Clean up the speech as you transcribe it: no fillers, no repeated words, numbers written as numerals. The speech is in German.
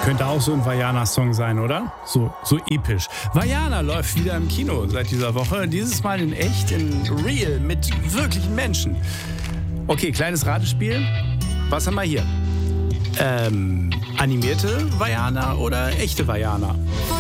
Könnte auch so ein Vajana-Song sein, oder? So episch. Vajana läuft wieder im Kino seit dieser Woche. Dieses Mal in echt, in real, mit wirklichen Menschen. Okay, kleines Ratespiel. Was haben wir hier? Animierte Vajana oder echte Vajana?